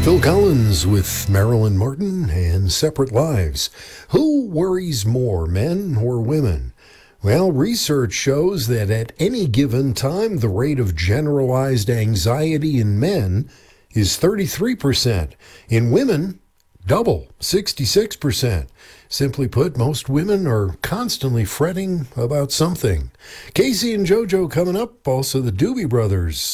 Phil Collins with Marilyn Martin and Separate Lives. Who worries more, men or women? Well, research shows that at any given time, the rate of generalized anxiety in men is 33%. In women, double, 66%. Simply put, most women are constantly fretting about something. Casey and JoJo coming up, also the Doobie Brothers.